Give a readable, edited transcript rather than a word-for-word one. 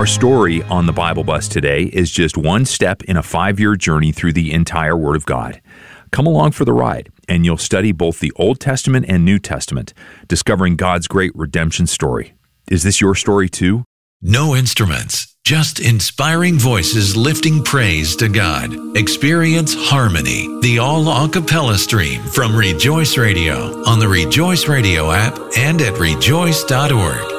Our story on the Bible Bus today is just one step in a 5-year journey through the entire Word of God. Come along for the ride, and you'll study both the Old Testament and New Testament, discovering God's great redemption story. Is this your story too? No instruments, just inspiring voices lifting praise to God. Experience Harmony, the all-a cappella stream from Rejoice Radio on the Rejoice Radio app and at rejoice.org.